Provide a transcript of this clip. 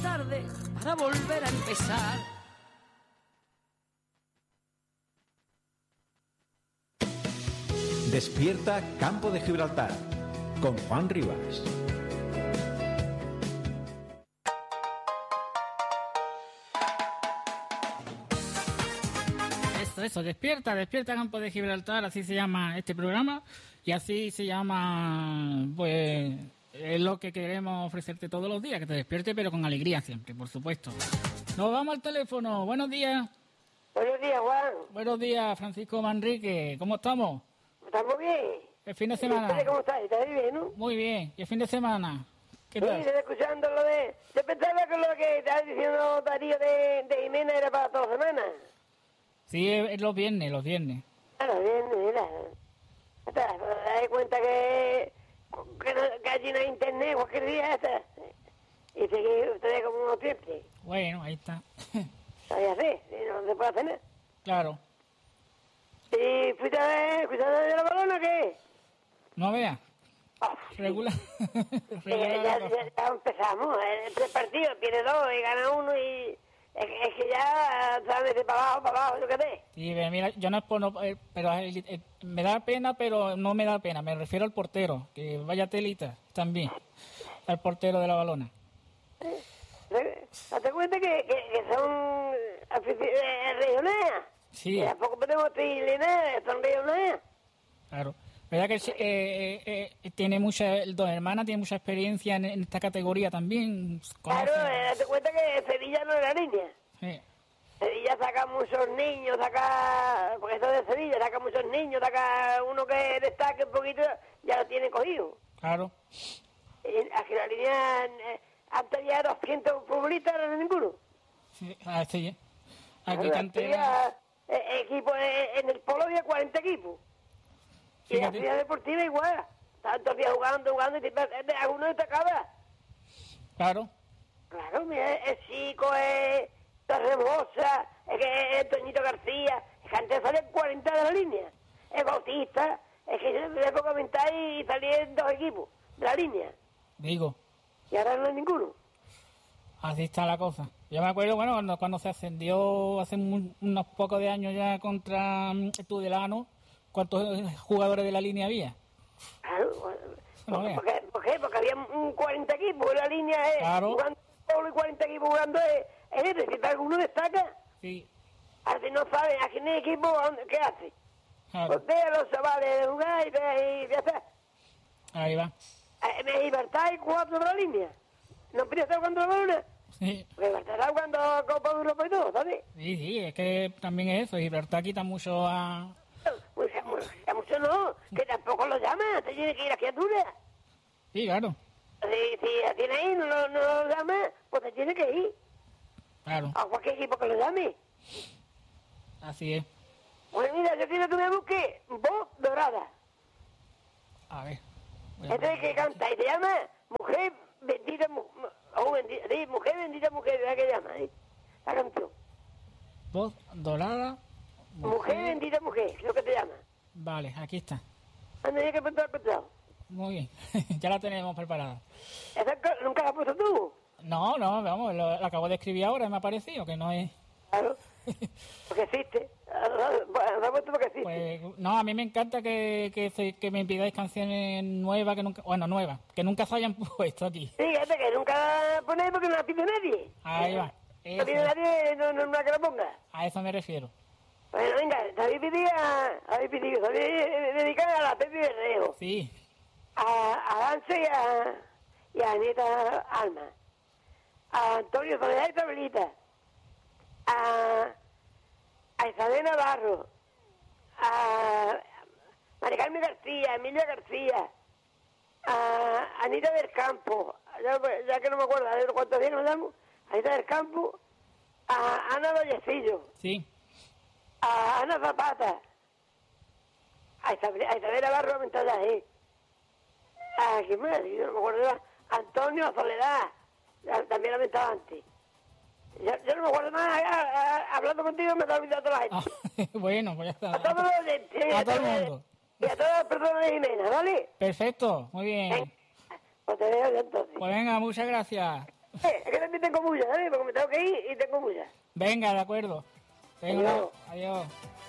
tarde para volver a empezar. Despierta Campo de Gibraltar con Juan Rivas. Eso, despierta Campo de Gibraltar, así se llama este programa y así se llama, pues, es lo que queremos ofrecerte todos los días, que te despierte pero con alegría siempre, por supuesto. Nos vamos al teléfono, buenos días. Buenos días, Juan. Buenos días, Francisco Manrique, ¿cómo estamos? Estamos bien. El fin de semana. ¿Cómo estás? ¿Estás bien, no? Muy bien, ¿y el fin de semana? ¿Qué Sí, tal? estoy escuchando lo de... Yo pensaba que lo que estaba diciendo Darío de Jimena era para toda la semana. Sí, es los viernes. Claro, bien, mira. ¿Te das cuenta que allí no hay internet cualquier día? Y sigue ustedes como unos tiempos. Bueno, ahí está. ¿Sabes así? No se puede hacer nada. Claro. ¿Y fuiste de la balona o qué? No veas. Oh, Regular. ya empezamos. El partido tiene 2 y gana 1 y... Es que ya, ¿sabes? De para abajo, yo qué sé. Sí, mira, yo no es por no, pero me da pena, pero no me da pena. Me refiero al portero, que vaya telita también. Al portero de la balona. ¿Te cuenta que son regionales? Sí. Tampoco podemos decirle nada, son regionales. Claro. ¿Verdad que tiene el Dos Hermanas tiene mucha experiencia en esta categoría también? Claro, date cuenta que Sevilla no es la línea. Sí. Sevilla saca muchos niños, porque esto de Sevilla, saca muchos niños, saca uno que destaque un poquito, ya lo tiene cogido. Claro. Y aquí la línea, antes ya 200 futbolistas, no hay ninguno. Sí, sí. Aquí Claro, cantera... equipos en el polo había 40 equipos. Y la actividad deportiva igual. Tantos días jugando y algunos destacaban. Claro. Claro, mira, es Chico, es Torremosa, es Toñito García. Es que antes salían 40 de la línea. Es Bautista, es que yo le puedo comentar y salían 2 equipos de la línea. Digo. Y ahora no hay ninguno. Así está la cosa. Yo me acuerdo, bueno, cuando se ascendió hace unos pocos de años ya contra Tudelano, ¿cuántos jugadores de la línea había? Claro, ¿por qué? Porque había 40 equipos en la línea, claro. Jugando y 40 equipos jugando en este. Si alguno destaca, sí. Así no saben a quién es equipo, ¿qué hace? Claro. Usted los chavales de jugar y ya está. Ahí va. Me libertad y 4 de la línea. ¿No empieza a estar jugando la balona? Sí. Porque Libertad está jugando Copa de Europa y todo, ¿sabes? Sí, es que también es eso. Libertad quita mucho a... Mucho no, que tampoco lo llama, te tiene que ir a criatura. Sí, claro. Si la tiene ahí, no lo llama, pues te tiene que ir. Claro. A cualquier equipo que lo llame. Así es. Pues mira, yo quiero que me busque Voz Dorada. A ver. Este es que canta y se llama Mujer Bendita, Mujer Bendita Mujer, ¿verdad que llama? La canción. Voz Dorada. Mujer Bendita Mujer, es lo que te llama. Vale, aquí está. Anda, ya que me has pensado. Muy bien, ya la tenemos preparada. ¿Esa nunca la has puesto tú? No, vamos, lo acabo de escribir ahora y me ha parecido que no es... Claro, porque existe. La he puesto porque existe. Pues, no, a mí me encanta que me pidáis canciones nuevas, que nunca se hayan puesto aquí. Sí, fíjate que nunca ponéis porque no la pide nadie. Ahí va. No pide nadie, no que la ponga. A eso me refiero. Bueno, venga, habéis dedicado a la Pepi Berreo. Sí. A Dance y a Anita Alma. A Antonio Soledad y Tabelita. A Isabel Navarro. A María Carmen García, Emilia García. A Anita del Campo. Ya que no me acuerdo, a ver cuántos días nos damos. Anita del Campo. A Ana Vallecillo. Sí. A Ana Zapata, a Isabel Navarro Mentalaje, a ¿quién más? Yo no me acuerdo. Antonio Soledad, también la mentaba antes. Yo no me acuerdo más, hablando contigo me he olvidado toda la gente. Bueno, pues ya está. A todos los oyentes, a todo el mundo. Y a todas las personas de Jimena, ¿vale? Perfecto, muy bien. Pues te veo yo entonces. Pues venga, muchas gracias. Es que también tengo muchas. tengo que ir y tengo muchas. Venga, de acuerdo. Venga, Adiós. adiós.